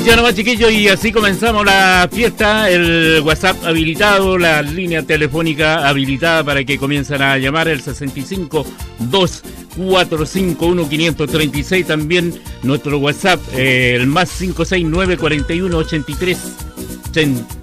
Ya nomás, chiquillos, y así comenzamos la fiesta. El WhatsApp habilitado, la línea telefónica habilitada para que comiencen a llamar, el 65-2451-536. También nuestro WhatsApp, el más 569-4183.